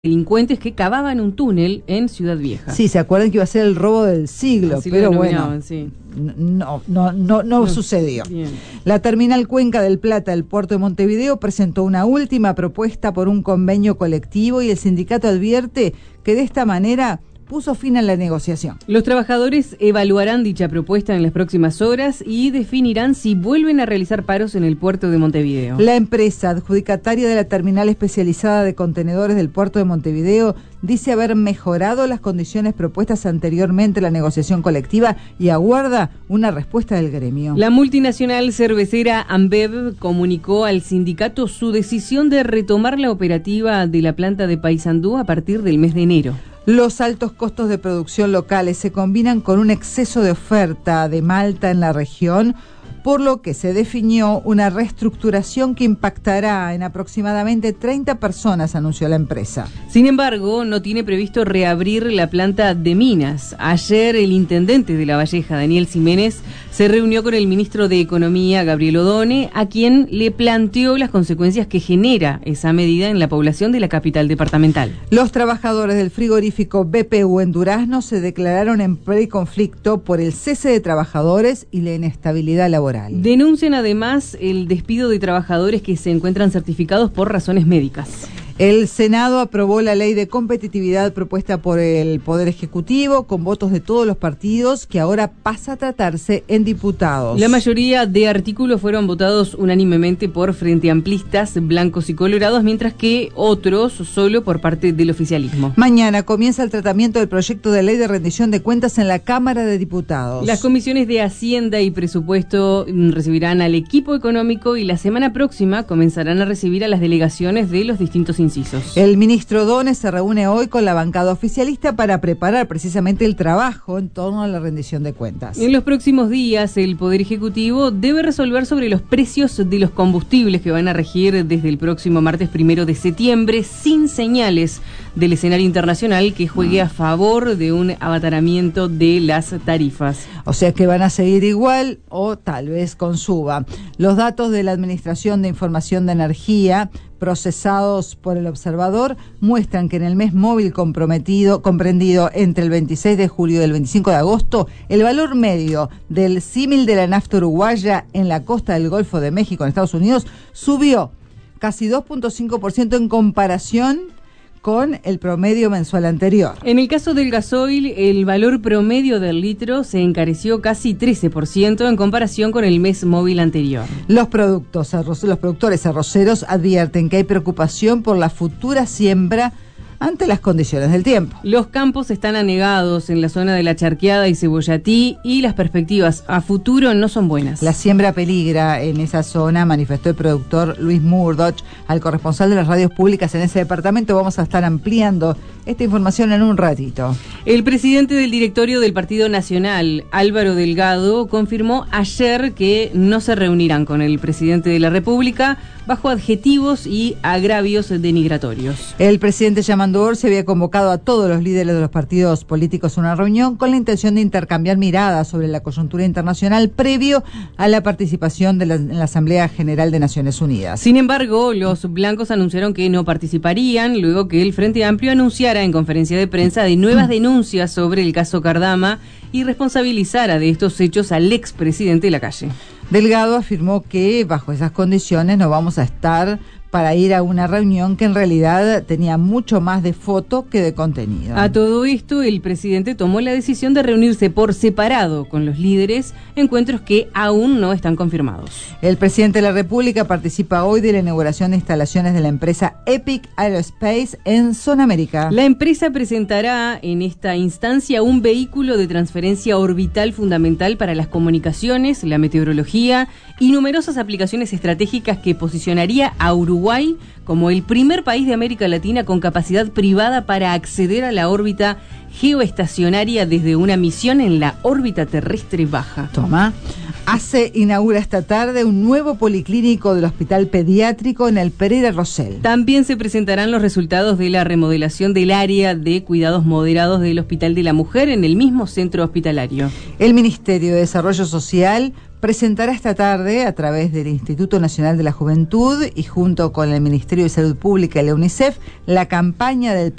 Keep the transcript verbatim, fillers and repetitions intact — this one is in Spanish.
delincuentes que cavaban un túnel en Ciudad Vieja. Sí, se acuerdan que iba a ser el robo del siglo, Así pero lo bueno, sí. no, no, no, no sucedió. Bien. La Terminal Cuenca del Plata del Puerto de Montevideo presentó una última propuesta por un convenio colectivo y el sindicato advierte que de esta manera puso fin a la negociación. Los trabajadores evaluarán dicha propuesta en las próximas horas y definirán si vuelven a realizar paros en el puerto de Montevideo. La empresa adjudicataria de la terminal especializada de contenedores del puerto de Montevideo dice haber mejorado las condiciones propuestas anteriormente a la negociación colectiva y aguarda una respuesta del gremio. La multinacional cervecera Ambev comunicó al sindicato su decisión de retomar la operativa de la planta de Paysandú a partir del mes de enero. Los altos costos de producción locales se combinan con un exceso de oferta de malta en la región, por lo que se definió una reestructuración que impactará en aproximadamente treinta personas, anunció la empresa. Sin embargo, no tiene previsto reabrir la planta de Minas. Ayer el intendente de La Valleja, Daniel Ximénez, se reunió con el ministro de Economía, Gabriel Odone, a quien le planteó las consecuencias que genera esa medida en la población de la capital departamental. Los trabajadores del frigorífico B P U en Durazno se declararon en preconflicto por el cese de trabajadores y la inestabilidad laboral. Denuncian además el despido de trabajadores que se encuentran certificados por razones médicas. El Senado aprobó la ley de competitividad propuesta por el Poder Ejecutivo con votos de todos los partidos, que ahora pasa a tratarse en diputados. La mayoría de artículos fueron votados unánimemente por frente amplistas, blancos y colorados, mientras que otros solo por parte del oficialismo. Mañana comienza el tratamiento del proyecto de ley de rendición de cuentas en la Cámara de Diputados. Las comisiones de Hacienda y Presupuesto recibirán al equipo económico y la semana próxima comenzarán a recibir a las delegaciones de los distintos incisos. El ministro Dones se reúne hoy con la bancada oficialista para preparar precisamente el trabajo en torno a la rendición de cuentas. En los próximos días, el Poder Ejecutivo debe resolver sobre los precios de los combustibles que van a regir desde el próximo martes primero de septiembre, sin señales del escenario internacional que juegue a favor de un abataramiento de las tarifas. O sea que van a seguir igual o tal vez con suba. Los datos de la Administración de Información de Energía procesados por el observador muestran que en el mes móvil comprometido, comprendido entre el veintiséis de julio y el veinticinco de agosto, el valor medio del símil de la nafta uruguaya en la costa del Golfo de México, en Estados Unidos, subió casi dos punto cinco por ciento en comparación con el promedio mensual anterior. En el caso del gasoil, el valor promedio del litro se encareció casi trece por ciento en comparación con el mes móvil anterior. Los productos, los productores arroceros advierten que hay preocupación por la futura siembra ante las condiciones del tiempo. Los campos están anegados en la zona de La Charqueada y Cebollatí y las perspectivas a futuro no son buenas. La siembra peligra en esa zona, manifestó el productor Luis Murdoch al corresponsal de las radios públicas en ese departamento. Vamos a estar ampliando esta información en un ratito. El presidente del directorio del Partido Nacional, Álvaro Delgado, confirmó ayer que no se reunirán con el presidente de la República bajo adjetivos y agravios denigratorios. El presidente Yamandor se había convocado a todos los líderes de los partidos políticos a una reunión con la intención de intercambiar miradas sobre la coyuntura internacional previo a la participación de la, en la Asamblea General de Naciones Unidas. Sin embargo, los blancos anunciaron que no participarían luego que el Frente Amplio anunciara en conferencia de prensa de nuevas denuncias sobre el caso Cardama y responsabilizara de estos hechos al expresidente Lacalle. Delgado afirmó que bajo esas condiciones no vamos a estar para ir a una reunión que en realidad tenía mucho más de foto que de contenido. A todo esto, el presidente tomó la decisión de reunirse por separado con los líderes, encuentros que aún no están confirmados. El presidente de la República participa hoy de la inauguración de instalaciones de la empresa Epic Aerospace en Zona América. La empresa presentará en esta instancia un vehículo de transferencia orbital fundamental para las comunicaciones, la meteorología y numerosas aplicaciones estratégicas que posicionaría a Uruguay Uruguay como el primer país de América Latina con capacidad privada para acceder a la órbita geoestacionaria desde una misión en la órbita terrestre baja. Toma. ACE inaugura esta tarde un nuevo policlínico del Hospital Pediátrico en el Pereira Rosell. También se presentarán los resultados de la remodelación del área de cuidados moderados del Hospital de la Mujer en el mismo centro hospitalario. El Ministerio de Desarrollo Social presentará esta tarde, a través del Instituto Nacional de la Juventud y junto con el Ministerio de Salud Pública y la UNICEF, la campaña del